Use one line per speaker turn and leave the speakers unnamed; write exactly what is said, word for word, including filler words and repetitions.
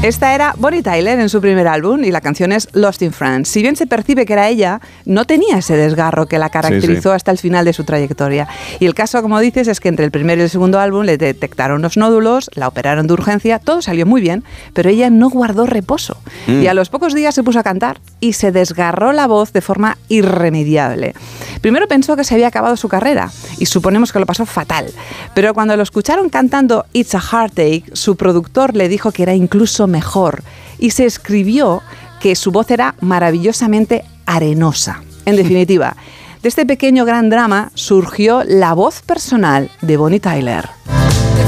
Esta era Bonnie Tyler en su primer álbum y la canción es Lost in France. Si bien se percibe que era ella, no tenía ese desgarro que la caracterizó sí, sí. hasta el final de su trayectoria. Y el caso, como dices, es que entre el primer y el segundo álbum le detectaron los nódulos, la operaron de urgencia, todo salió muy bien, pero ella no guardó reposo. Mm. Y a los pocos días se puso a cantar y se desgarró la voz de forma irremediable. Primero pensó que se había acabado su carrera y suponemos que lo pasó fatal. Pero cuando lo escucharon cantando It's a Heartache, su productor le dijo que era incluso mejor y se escribió que su voz era maravillosamente arenosa. En definitiva, de este pequeño gran drama surgió la voz personal de Bonnie Tyler.